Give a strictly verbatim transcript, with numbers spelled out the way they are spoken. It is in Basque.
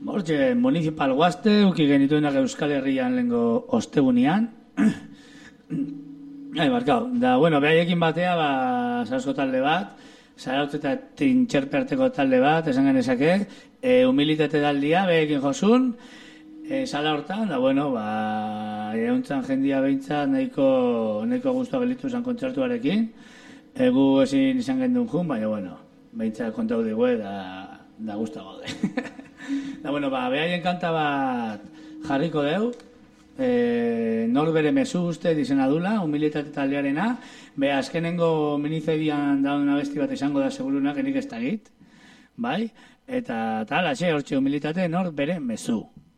Hortxe, municipal guazte, uki genituenak Euskal Herrian lengo ostegunean. Hai, barkau. Da, bueno, behaiekin batea, ba, Zarauzko talde bat, Zarautz eta Tintxerperteko talde bat, esan genezake, e, humilitate daldia, behaiekin josun, e, sala hortan, da, bueno, ba, euntzan jendia behintzat nahiko, nahiko guztua gelitu zen kontzertuarekin, egu ezin izan gendun jun, baina, bueno, behintzat kontau digue, da, da guztua gaude. Da, bueno, ba, behaien kanta bat jarriko deu, e, nor bere mezu uste dizena dula, humilitate taldearena, be azkenengo minizedian daun abesti bat izango da segurunak, enik ez da git, bai? Eta tal, atxe, hortxe humilitate nor bere mezu.